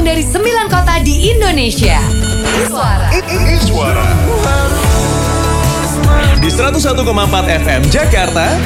dari 9 kota di Indonesia. Iswara. Iswara. Di 101,4 FM Jakarta,